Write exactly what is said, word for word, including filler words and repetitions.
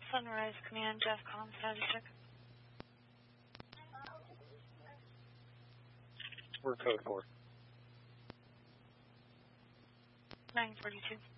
Sunrise Command, Jeff Collins, status check. We're code four. nine forty-two.